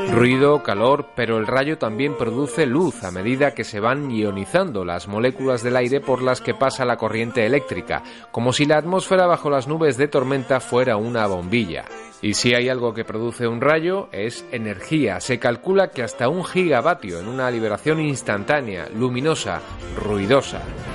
Ruido, calor, pero el rayo también produce luz a medida que se van ionizando las moléculas del aire por las que pasa la corriente eléctrica, como si la atmósfera bajo las nubes de tormenta fuera una bombilla. Y si hay algo que produce un rayo, es energía. Se calcula que hasta 1 gigavatio en una liberación instantánea, luminosa, ruidosa.